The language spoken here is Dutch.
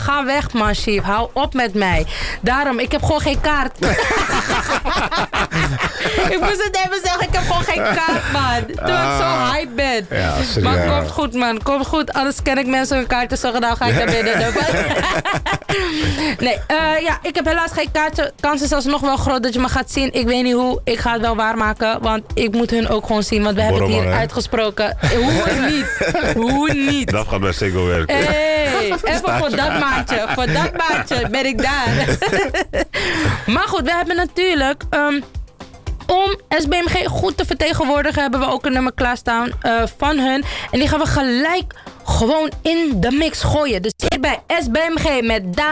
ga weg, man, Chief. Hou op met mij. Daarom, ik heb gewoon geen kaart. Ik moest het even zeggen, ik heb gewoon geen kaart, man. Terwijl ik zo hype ben. Ja, maar komt goed, man. Komt goed. Anders ken ik mensen hun kaarten zeggen, nou ga ik naar binnen. Nee, ik heb helaas geen kaartje. Kans is zelfs nog wel groot dat je me gaat zien. Ik weet niet hoe. Ik ga het wel waarmaken. Want ik moet hun ook gewoon zien. Want we hebben het hier uitgesproken. Hoe niet? Dat gaat bij Single werken. Hey, even voor dat maandje. Voor dat maandje ben ik daar. Maar goed, we hebben natuurlijk... om SBMG goed te vertegenwoordigen hebben we ook een nummer klaarstaan van hun. En die gaan we gelijk gewoon in de mix gooien. Dus hier bij SBMG met Daan.